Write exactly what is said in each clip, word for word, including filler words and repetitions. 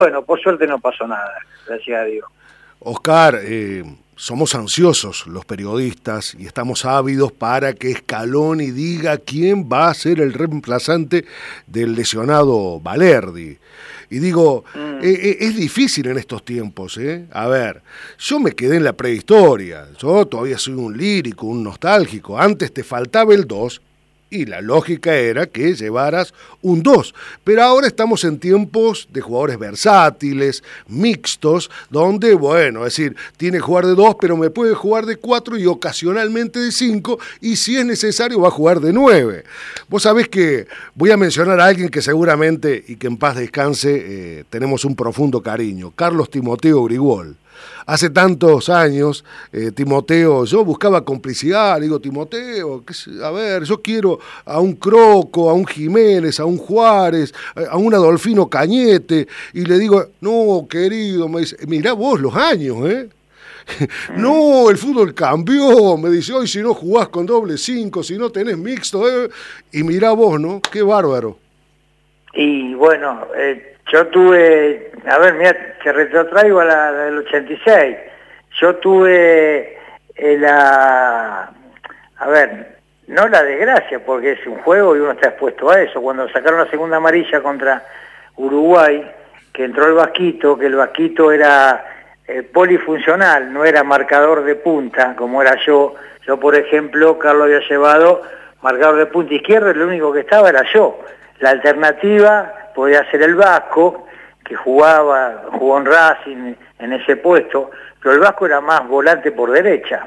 Bueno, por suerte no pasó nada, gracias a Dios. Oscar, eh, somos ansiosos los periodistas y estamos ávidos para que Scaloni diga quién va a ser el reemplazante del lesionado Balerdi. Y digo, mm. eh, es difícil en estos tiempos, ¿eh? A ver, yo me quedé en la prehistoria, yo todavía soy un lírico, un nostálgico, antes te faltaba el dos, y la lógica era que llevaras un dos. Pero ahora estamos en tiempos de jugadores versátiles, mixtos, donde, bueno, es decir, tiene que jugar de dos, pero me puede jugar de cuatro y ocasionalmente de cinco, y si es necesario va a jugar de nueve. Vos sabés que voy a mencionar a alguien que seguramente, y que en paz descanse, eh, tenemos un profundo cariño, Carlos Timoteo Grigol. Hace tantos años, eh, Timoteo, yo buscaba complicidad, le digo, Timoteo, ¿qué, a ver, yo quiero a un Croco, a un Jiménez, a un Juárez, a un Adolfino Cañete, y le digo, no, querido, me dice, mirá vos los años, ¿eh? No, el fútbol cambió, me dice, hoy si no jugás con doble cinco, si no tenés mixto, ¿eh? Y mirá vos, ¿no? Qué bárbaro. Y bueno, eh... yo tuve, a ver, mira, te retrotraigo a la, la del ochenta y seis. Yo tuve eh, la, a ver, no la desgracia, porque es un juego y uno está expuesto a eso. Cuando sacaron la segunda amarilla contra Uruguay, que entró el Vasquito, que el Vasquito era eh, polifuncional, no era marcador de punta, como era yo. Yo, por ejemplo, Carlos había llevado marcador de punta izquierda, y lo único que estaba era yo. La alternativa podía ser el Vasco, que jugaba, jugó en Racing en ese puesto, pero el Vasco era más volante por derecha.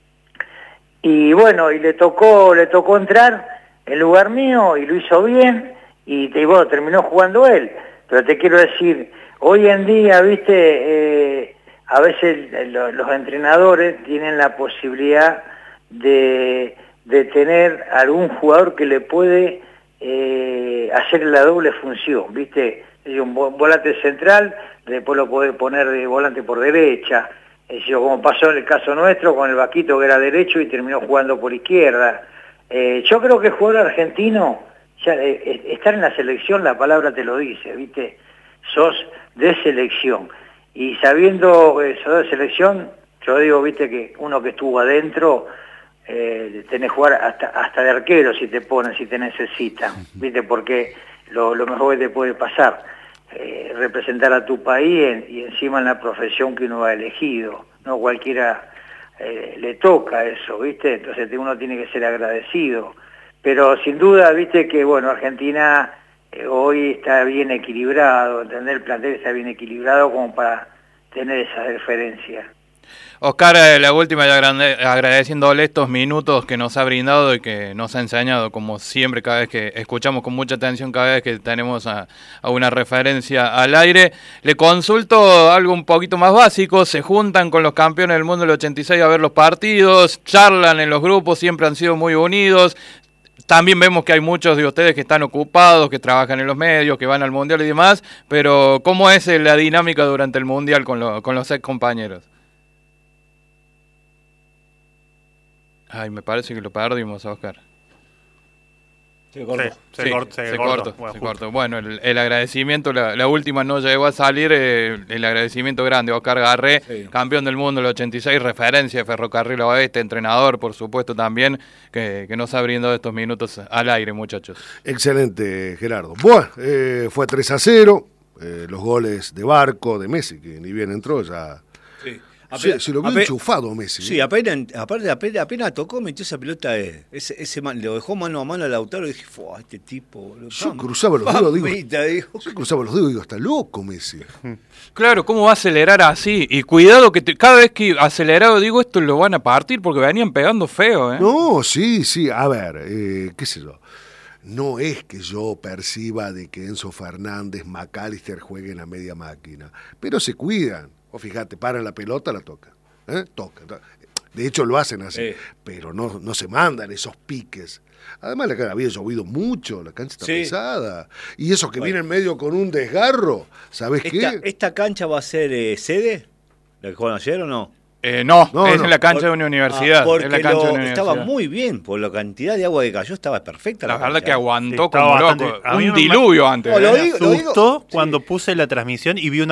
Y bueno, y le tocó, le tocó entrar en lugar mío, y lo hizo bien, y, y bueno, terminó jugando él. Pero te quiero decir, hoy en día, viste, eh, a veces lo, los entrenadores tienen la posibilidad de, de tener algún jugador que le puede Eh, hacer la doble función, ¿viste? Es un volante central, después lo podés poner de volante por derecha, es decir, como pasó en el caso nuestro con el Vaquito, que era derecho y terminó jugando por izquierda. Eh, yo creo que el jugador argentino, ya, eh, estar en la selección, la palabra te lo dice, ¿viste? Sos de selección, y sabiendo que sos de selección, yo digo, ¿viste? Que uno que estuvo adentro, Eh, tenés que jugar hasta, hasta de arquero si te ponen, si te necesitan, ¿viste? Porque lo, lo mejor que te puede pasar, eh, representar a tu país en, y encima en la profesión que uno ha elegido, no cualquiera eh, le toca eso, ¿viste? Entonces uno tiene que ser agradecido, pero sin duda, ¿viste? Que bueno, Argentina eh, hoy está bien equilibrado, ¿entendés? El plantel está bien equilibrado como para tener esa referencia. Oscar, la última, agradeciéndole estos minutos que nos ha brindado y que nos ha enseñado, como siempre, cada vez que escuchamos con mucha atención, cada vez que tenemos a, a una referencia al aire. Le consulto algo un poquito más básico. Se juntan con los campeones del mundo del ochenta y seis a ver los partidos, charlan en los grupos, siempre han sido muy unidos. También vemos que hay muchos de ustedes que están ocupados, que trabajan en los medios, que van al Mundial y demás, pero ¿cómo es la dinámica durante el Mundial con, lo, con los ex compañeros? Ay, me parece que lo perdimos, Oscar. Se cortó. Sí, se, sí, cortó, se, se cortó. cortó. Bueno, se cortó. Bueno, el, el agradecimiento, la, la última no llegó a salir, eh, el agradecimiento grande, Oscar Garré, sí. Campeón del mundo del ochenta y seis, referencia de Ferrocarril Oeste, entrenador, por supuesto, también, que, que nos ha brindado estos minutos al aire, muchachos. Excelente, Gerardo. Bueno, eh, fue tres a cero, eh, los goles de Barco, de Messi, que ni bien entró, ya... Sí. Apenas, se, se lo vio enchufado Messi. Sí, apenas, aparte, apenas, apenas tocó, metió esa pelota, eh, ese, ese man, lo dejó mano a mano a Lautaro y dije, ¡fua, este tipo! Yo cruzaba los dedos, digo, digo, yo cruzaba los dedos y digo, está loco Messi. Claro, ¿cómo va a acelerar así? Y cuidado que te, cada vez que acelerado digo esto lo van a partir porque venían pegando feo, ¿eh? No, sí, sí, a ver, eh, qué sé yo. No es que yo perciba de que Enzo Fernández, McAllister jueguen a media máquina, pero se cuidan. O fíjate, paran la pelota, la tocan. ¿Eh? Tocan. De hecho lo hacen así, eh. pero no, no se mandan esos piques. Además la cara había llovido mucho, la cancha está sí. pesada. Y eso que bueno. viene en medio con un desgarro, ¿sabes esta, qué? ¿Esta cancha va a ser eh, sede? ¿La que jugaron ayer o no? Eh, no, No, es no. en la cancha Por- de una universidad. Ah, porque es la cancha lo- de una estaba universidad. muy bien, por la cantidad de agua que cayó, estaba perfecta. La verdad cancha. que aguantó Sí, estaba como bastante- loco. a mí Un me- diluvio antes. No, ¿eh? lo Me digo- lo digo- asustó sí. cuando puse la transmisión y vi una